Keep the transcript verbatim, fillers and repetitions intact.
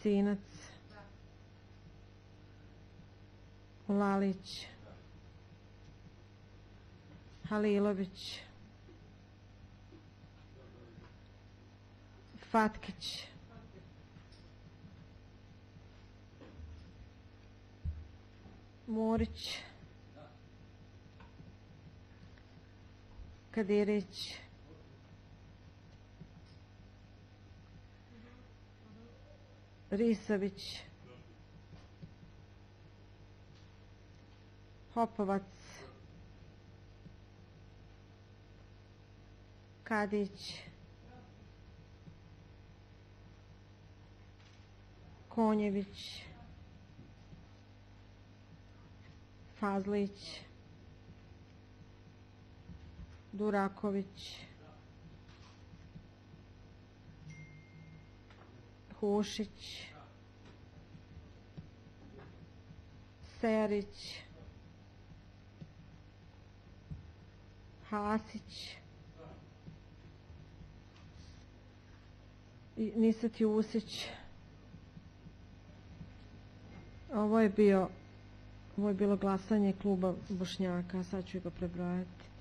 Sinac, Lalić, Halilović, Fatkić, Murić, Kadirić, Risović, Hopovac, Kadić, Konjević, Fazlić, Duraković, Hušić, Serić, Hasić, Nisat Jusić. Ovo je bio, ovo je bilo glasanje kluba Bošnjaka, sad ću ga prebrojati.